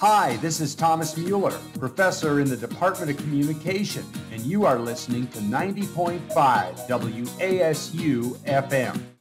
Hi, this is Thomas Mueller, professor in the Department of Communication, and you are listening to 90.5 WASU FM.